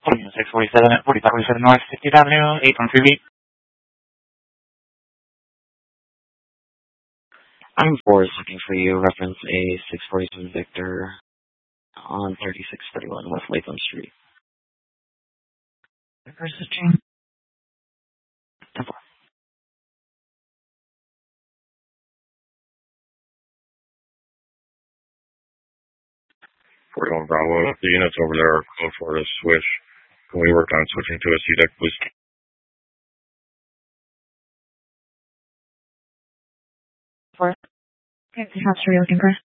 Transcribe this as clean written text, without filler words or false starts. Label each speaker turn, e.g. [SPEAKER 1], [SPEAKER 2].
[SPEAKER 1] 647 at 4547 North 50th Avenue, 813B.
[SPEAKER 2] I'm Forrest looking for you. Reference A647 Victor on 3631 West Latham Street.
[SPEAKER 1] Where's the chain?
[SPEAKER 2] Temple.
[SPEAKER 3] 41 Bravo. The units over there are code for to switch. Can we work on switching to a C-deck, please?
[SPEAKER 4] Okay, how are you looking for?